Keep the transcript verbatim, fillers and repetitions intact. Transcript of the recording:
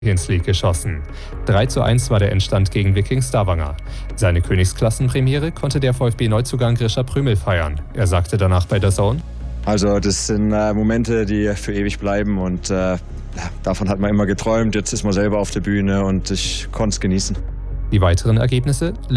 Champions League geschossen. drei zu eins war der Endstand gegen Wiking Stavanger. Seine Königsklassenpremiere konnte der VfB-Neuzugang Grisha Prömel feiern. Er sagte danach bei der Zone: Also das sind äh, Momente, die für ewig bleiben und äh, davon hat man immer geträumt. Jetzt ist man selber auf der Bühne und ich konnte es genießen. Die weiteren Ergebnisse